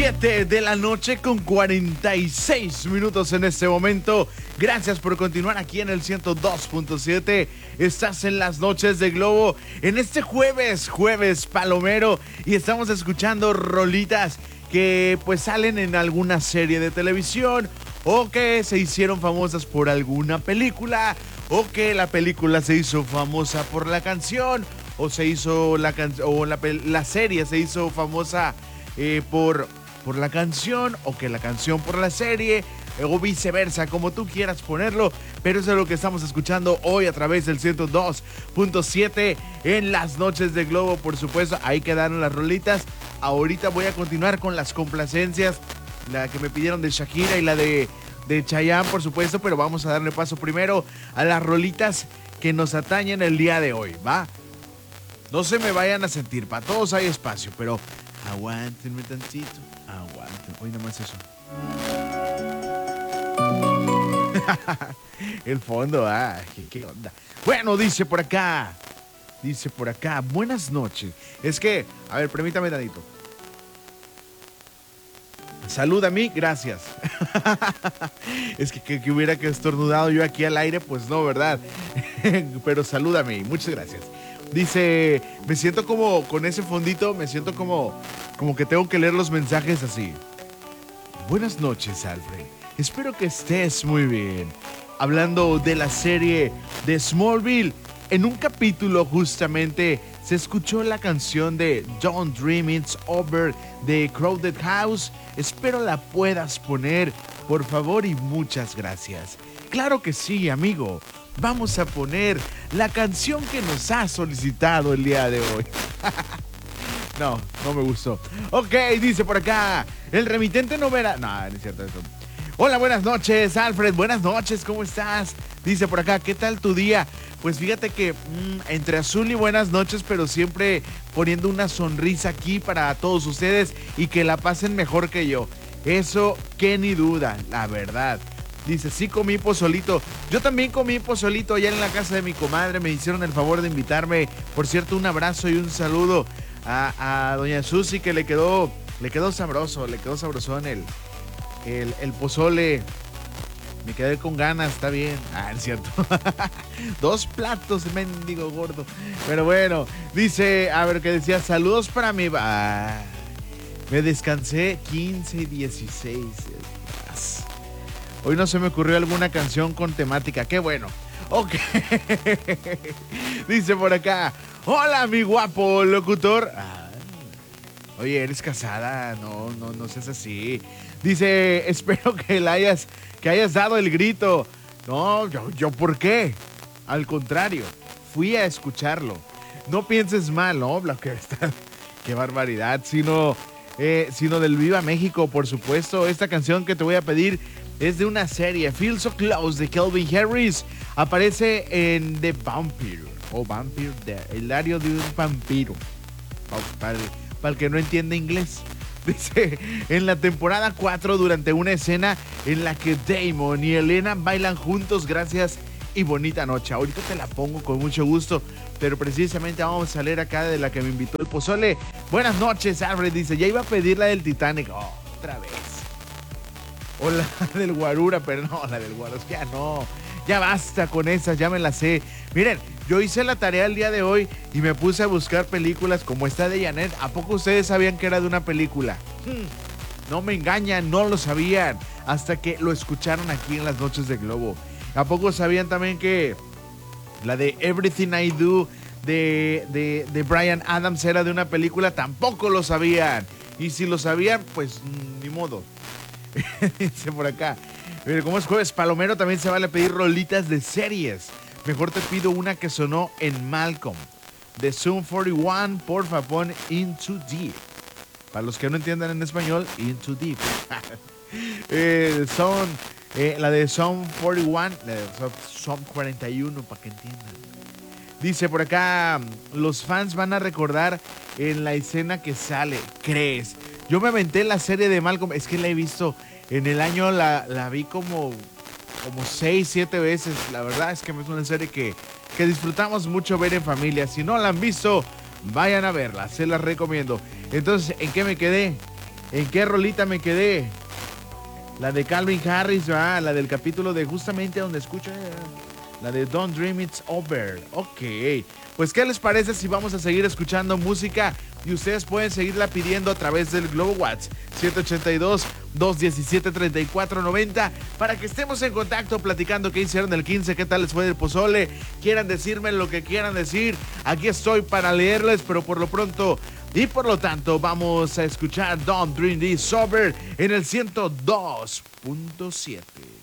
7 de la noche con 46 minutos en este momento. Gracias por continuar aquí en el 102.7. Estás en las noches de Globo en este jueves palomero, y estamos escuchando rolitas que pues salen en alguna serie de televisión o que se hicieron famosas por alguna película, o que la película se hizo famosa por la canción, o se hizo la serie se hizo famosa por la canción, o que la canción por la serie, o viceversa, como tú quieras ponerlo. Pero eso es lo que estamos escuchando hoy a través del 102.7 en las noches de Globo. Por supuesto, ahí quedaron las rolitas. Ahorita voy a continuar con las complacencias, la que me pidieron de Shakira y la de Chayanne, por supuesto, pero vamos a darle paso primero a las rolitas que nos atañen el día de hoy, ¿va? No se me vayan a sentir, para todos hay espacio, pero aguántenme tantito, aguántenme. Hoy nomás eso. El fondo, ¿qué onda? Bueno, dice por acá, buenas noches. Es que, a ver, permítame tantito. Salud a mí, gracias. Es que hubiera que estornudado yo aquí al aire, pues no, ¿verdad? Pero salud a mí, muchas gracias. Dice, me siento como, con ese fondito, me siento como que tengo que leer los mensajes así. Buenas noches, Alfred. Espero que estés muy bien. Hablando de la serie de Smallville, en un capítulo justamente se escuchó la canción de Don't Dream It's Over de Crowded House. Espero la puedas poner, por favor, y muchas gracias. Claro que sí, amigo. Vamos a poner la canción que nos ha solicitado el día de hoy. No me gustó. Ok, dice por acá, el remitente no verá... No es cierto eso. Hola, buenas noches, Alfred. Buenas noches, ¿cómo estás? Dice por acá, ¿qué tal tu día? Pues fíjate que entre azul y buenas noches, pero siempre poniendo una sonrisa aquí para todos ustedes y que la pasen mejor que yo. Eso que ni duda, la verdad. Dice, sí comí pozolito. Yo también comí pozolito allá en la casa de mi comadre. Me hicieron el favor de invitarme. Por cierto, un abrazo y un saludo a doña Susi, que le quedó sabroso, le quedó sabrosón el pozole. Me quedé con ganas, está bien. Es cierto. 2 platos, mendigo gordo. Pero bueno, dice, a ver, que decía, saludos para mí. Me descansé 15 y 16. Hoy no se me ocurrió alguna canción con temática. Qué bueno. Ok. Dice por acá, hola, mi guapo locutor. Oye, ¿eres casada? No seas así. Dice, espero que hayas dado el grito. No, yo ¿por qué? Al contrario, fui a escucharlo. No pienses mal, ¿no? Qué barbaridad. Sino del Viva México, por supuesto. Esta canción que te voy a pedir es de una serie, Feel So Close, de Calvin Harris. Aparece en The Vampire, o Vampire, el diario de un vampiro. Para el que no entiende inglés. Dice, en la temporada 4, durante una escena en la que Damon y Elena bailan juntos, gracias y bonita noche. Ahorita te la pongo con mucho gusto, pero precisamente vamos a leer acá de la que me invitó el pozole. Buenas noches, Alfred. Dice, ya iba a pedir la del Titanic. Otra vez. O la del Guarura, pero no, la del Guarura, ya no. Ya basta con esas, ya me las sé. Miren, yo hice la tarea el día de hoy y me puse a buscar películas como esta de Janet. ¿A poco ustedes sabían que era de una película? No me engañan, no lo sabían hasta que lo escucharon aquí en las noches de Globo. ¿A poco sabían también que la de Everything I Do de Bryan Adams era de una película? Tampoco lo sabían. Y si lo sabían, pues ni modo. Dice por acá, pero como es jueves palomero, también se vale pedir rolitas de series. Mejor te pido una que sonó en Malcolm, de Sum 41. Porfa, pon Into Deep. Para los que no entiendan en español, Into Deep. La de Sum 41, la de Sum 41, para que entiendan. Dice por acá, los fans van a recordar en la escena que sale. ¿Crees? Yo me aventé la serie de Malcolm, es que la he visto en el año, la vi como 6, 7 veces. La verdad es que es una serie que disfrutamos mucho ver en familia. Si no la han visto, vayan a verla, se las recomiendo. Entonces, ¿en qué me quedé? ¿En qué rolita me quedé? La de Calvin Harris, la del capítulo de justamente donde escucho, la de Don't Dream It's Over. Ok, pues ¿qué les parece si vamos a seguir escuchando música? Y ustedes pueden seguirla pidiendo a través del Globo WhatsApp 782-217-3490 para que estemos en contacto platicando qué hicieron el 15, qué tal les fue el pozole, quieran decirme lo que quieran decir. Aquí estoy para leerles, pero por lo pronto y por lo tanto vamos a escuchar Don't Dream This Over en el 102.7.